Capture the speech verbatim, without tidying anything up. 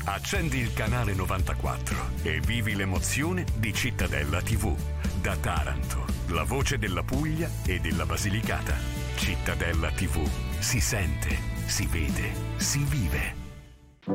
Accendi il canale novantaquattro e vivi l'emozione di Cittadella tivù. Da Taranto, la voce della Puglia e della Basilicata. Cittadella tivù. Si sente, si vede, si vive.